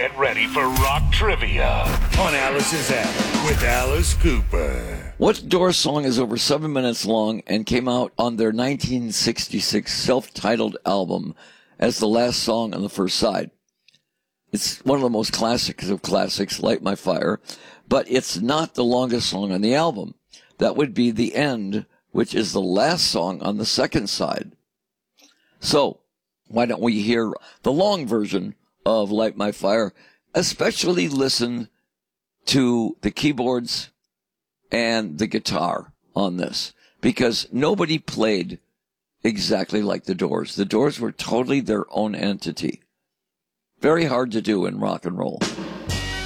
Get ready for rock trivia on Alice's Attic with Alice Cooper. What Doors song is over 7 minutes long and came out on their 1966 self-titled album as the last song on the first side? It's one of the most classics of classics, Light My Fire, but it's not the longest song on the album. That would be The End, which is the last song on the second side. So, why don't we hear the long version of Light My Fire? Especially listen to the keyboards and the guitar on this, because nobody played exactly like the Doors. The Doors were totally their own entity. Very hard to do in rock and roll.